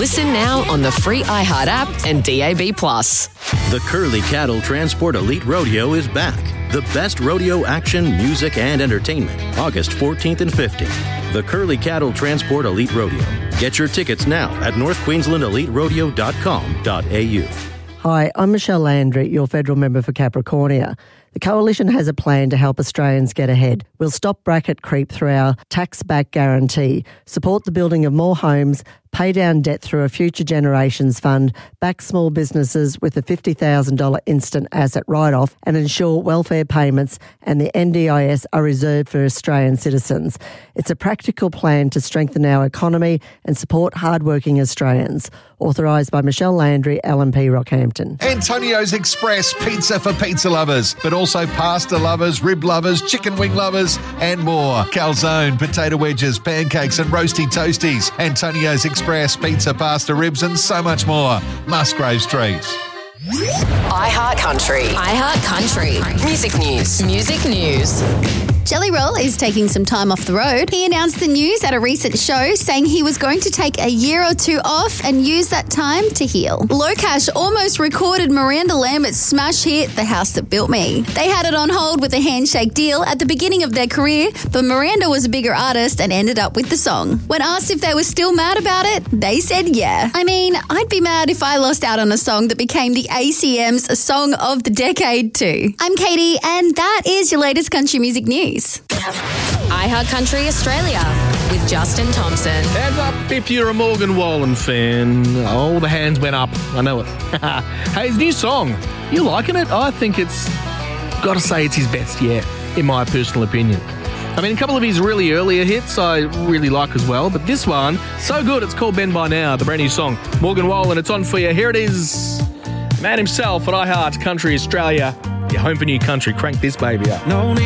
Listen now on the free iHeart app and DAB+. The Curly Cattle Transport Elite Rodeo is back. The best rodeo action, music, and entertainment. August 14th and 15th. The Curly Cattle Transport Elite Rodeo. Get your tickets now at northqueenslandeliterodeo.com.au. Hi, I'm Michelle Landry, your federal member for Capricornia. The Coalition has a plan to help Australians get ahead. We'll stop bracket creep through our tax-back guarantee, support the building of more homes, pay down debt through a Future Generations Fund, back small businesses with a $50,000 instant asset write-off, and ensure welfare payments and the NDIS are reserved for Australian citizens. It's a practical plan to strengthen our economy and support hard-working Australians. Authorised by Michelle Landry, LNP Rockhampton. Antonio's Express pizza for pizza lovers, but also pasta lovers, rib lovers, chicken wing lovers, and more. Calzone, potato wedges, pancakes, and roasty toasties. Antonio's Express pizza, pasta, ribs, and so much more. Musgrave Street. iHeart Country. iHeart Country. Music news. Music news. Jelly Roll is taking some time off the road. He announced the news at a recent show, saying he was going to take a year or two off and use that time to heal. Locash almost recorded Miranda Lambert's smash hit, The House That Built Me. They had it on hold with a handshake deal at the beginning of their career, but Miranda was a bigger artist and ended up with the song. When asked if they were still mad about it, they said yeah. I mean, I'd be mad if I lost out on a song that became the ACM's Song of the Decade too. I'm Katie, and that is your latest country music news. iHeart Country Australia with Justin Thompson. Hands up if you're a Morgan Wallen fan. Oh, the hands went up. I know it. Hey, his new song. You liking it? I think it's, got to say, it's his best yet, in my personal opinion. I mean, a couple of his really earlier hits I really like as well, but this one, so good, it's called Ben By Now, the brand new song. Morgan Wallen, it's on for you. Here it is. Man himself at iHeart Country Australia. Your home for new country. Crank this baby up. No need